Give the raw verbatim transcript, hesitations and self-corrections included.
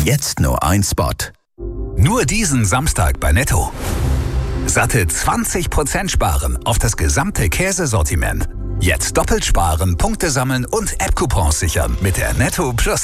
Jetzt nur ein Spot. Nur diesen Samstag bei Netto. Satte zwanzig Prozent sparen auf das gesamte Käsesortiment. Jetzt doppelt sparen, Punkte sammeln und App-Coupons sichern mit der Netto Plus